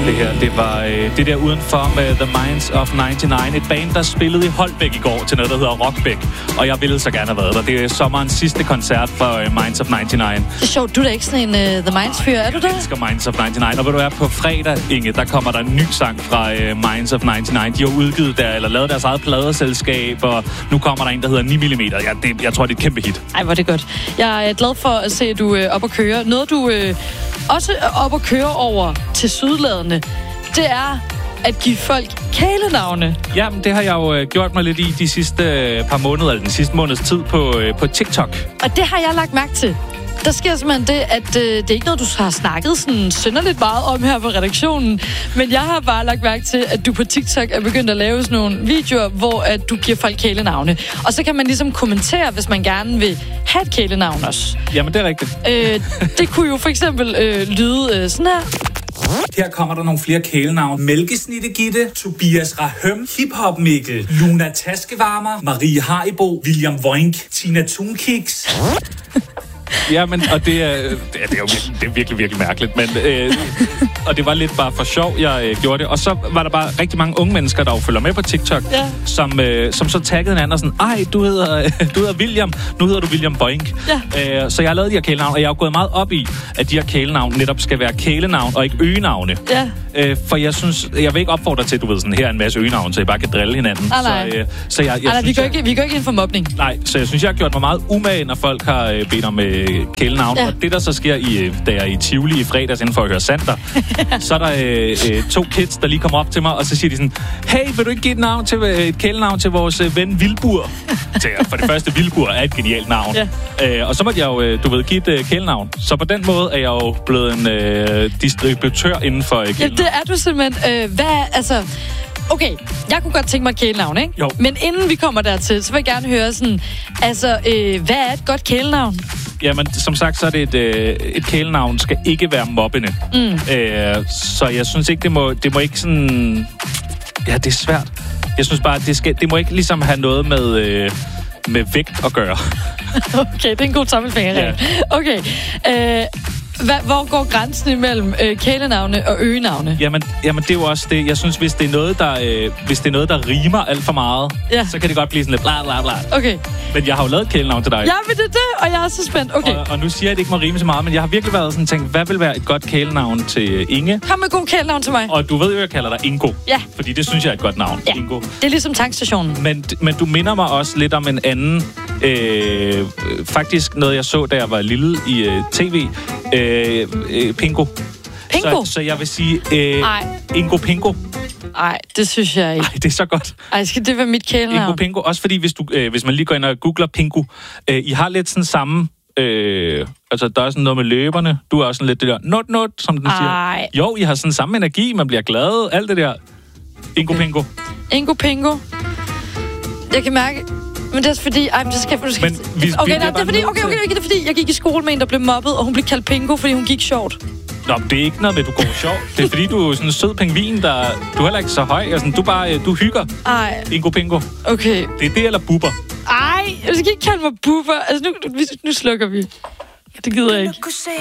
Det her, det var det der udenfor med The Minds of 99. Et band, der spillede i Holbæk i går til noget, der hedder Rockbæk. Og jeg ville så gerne have været der. Det er sommerens sidste koncert for Minds of 99. Det er sjovt, du er da ikke sådan en The Minds-fyr, er du det? Jeg elsker Minds of 99. Og vil du være på fredag, Inge, der kommer der en ny sang fra Minds of 99. De har udgivet eller lavet deres eget pladeselskab, og nu kommer der en, der hedder 9 mm. Jeg tror, det er et kæmpe hit. Ej, hvor er det godt. Jeg er glad for at se, at du er op at køre. Noget, du også er op at køre over til sydladende, det er at give folk kælenavne. Jamen, det har jeg jo gjort mig lidt i de sidste par måneder, eller den sidste måneds tid på TikTok. Og det har jeg lagt mærke til. Der sker simpelthen det, at det er ikke noget, du har snakket sådan synderligt meget om her på redaktionen, men jeg har bare lagt mærke til, at du på TikTok er begyndt at lave sådan nogle videoer, hvor at du giver folk kælenavne. Og så kan man ligesom kommentere, hvis man gerne vil have et kælenavn også. Jamen, det er rigtigt. Det kunne jo for eksempel lyde sådan her. Her kommer der nogle flere kælenavn. Mælkesnitte Gitte, Tobias Rahøm, Hip-Hop Mikkel, Luna Taskevarmer, Marie Haribo, William Voink, Tina Tunkiks. Ja, men, og det er jo virkelig, virkelig mærkeligt. Men, og det var lidt bare for sjov, jeg gjorde det. Og så var der bare rigtig mange unge mennesker, der jo følger med på TikTok, ja. som så taggede hinanden og sådan, ej, du hedder William, nu hedder du William Boink. Ja. Så jeg har lavet de her kælenavn, og jeg har gået meget op i, at de her kælenavn netop skal være kælenavn og ikke øgenavne. Ja. For jeg synes, jeg vil ikke opfordre til, du ved sådan, her er en masse øgenavn, så I bare kan drille hinanden. Så jeg synes, vi går ikke ind for mobning. Nej, så jeg synes, jeg har gjort mig meget umage, når folk har bedt om kælenavn. Ja. Og det, der så sker, da jeg er i Tivoli i fredags, inden for at høre Sander, så er der 2 kids, der lige kommer op til mig, og så siger de sådan, hey, vil du ikke give et kælenavn til vores ven Vilbur? For det første, Vilbur er et genialt navn. Ja. Og så måtte jeg jo, give et kælenavn. Så på den måde er jeg jo blevet en distributør inden for kælenavn. Ja, det er du simpelthen. Okay, jeg kunne godt tænke mig et kælenavn, ikke? Jo. Men inden vi kommer dertil, så vil jeg gerne høre sådan, hvad er et godt kælenavn? Jamen, som sagt, så er det et kælenavn skal ikke være mobbende. Så jeg synes ikke, det må ikke sådan... Ja, det er svært. Jeg synes bare, det må ikke ligesom have noget med vægt at gøre. Okay, det er en god tommelfingerregel. Ja. Okay, hvor går grænsen imellem kælenavne og øgenavne? Jamen, det er jo også det. Jeg synes, hvis det er noget, der rimer alt for meget, så kan det godt blive sådan lidt bla bla bla. Okay. Men jeg har jo lavet et kælenavn til dig. Ja, men det er det, og jeg er så spændt. Okay. Og nu siger jeg, at det ikke må rime så meget, men jeg har virkelig været sådan tænkt, hvad vil være et godt kælenavn til Inge? Kom med god kælenavn til mig. Og du ved jo, jeg kalder dig Ingo. Ja. Fordi det synes jeg er et godt navn. Ja. Ingo. Det er ligesom tankstationen. Men du minder mig også lidt om en anden... faktisk noget, jeg så, da jeg var lille i tv. Pingo. Pingo? Så jeg vil sige Ingo Pingo. Nej, det synes jeg ikke. Nej, det er så godt. Ej, skal det være mit kælenavn? Ingo Pingo. Også fordi, hvis man lige går ind og googler Pingo, I har lidt sådan samme... altså, der er sådan noget med løberne. Du er også sådan lidt det der not, som den siger. Jo, I har sådan samme energi, man bliver glad, alt det der. Ingo Pingo. Ingo Pingo. Jeg kan mærke... Men det er fordi... Ej, men det skal... Okay, det er fordi, jeg gik i skole med en, der blev mobbet, og hun blev kaldt Pingo, fordi hun gik sjovt. Nå, det er ikke noget med, du går sjovt. Det er fordi, du er sådan en sød pingvin, du er heller ikke så høj. Altså, du hygger. Ej. Ingo Pingo. Okay. Det er det eller bubber. Ej, jeg skal ikke kalde mig bubber. Altså, nu slukker vi. Det gider jeg ikke.